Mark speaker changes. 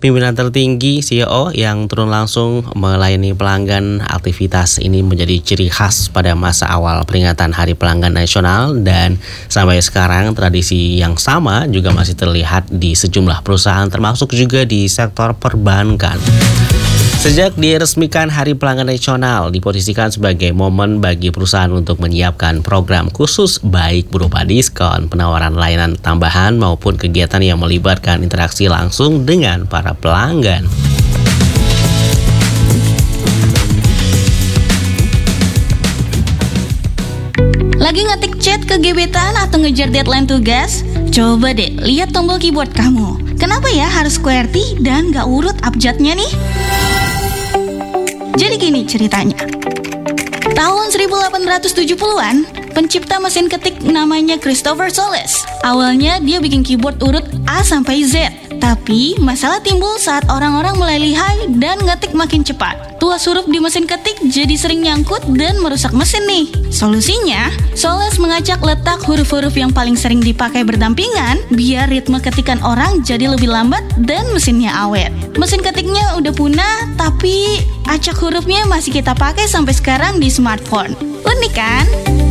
Speaker 1: Pimpinan tertinggi CEO yang turun langsung melayani pelanggan. Aktivitas ini menjadi ciri khas pada masa awal peringatan Hari Pelanggan Nasional, dan sampai sekarang tradisi yang sama juga masih terlihat di sejumlah perusahaan termasuk juga di sektor perbankan. Sejak diresmikan Hari Pelanggan Nasional diposisikan sebagai momen bagi perusahaan untuk menyiapkan program khusus baik berupa diskon, penawaran layanan tambahan maupun kegiatan yang melibatkan interaksi langsung dengan para pelanggan.
Speaker 2: Lagi ngetik chat ke gebetan atau ngejar deadline tugas? Coba deh lihat tombol keyboard kamu. Kenapa ya harus QWERTY dan gak urut abjadnya nih? Jadi gini ceritanya. Tahun 1870-an, pencipta mesin ketik namanya Christopher Soles. Awalnya dia bikin keyboard urut A sampai Z. Tapi masalah timbul saat orang-orang mulai lihai dan ngetik makin cepat. Tuas huruf di mesin ketik jadi sering nyangkut dan merusak mesin nih. Solusinya, Soles mengajak letak huruf-huruf yang paling sering dipakai berdampingan biar ritme ketikan orang jadi lebih lambat dan mesinnya awet. Mesin ketiknya udah punah, tapi acak hurufnya masih kita pakai sampai sekarang di smartphone. Unik kan?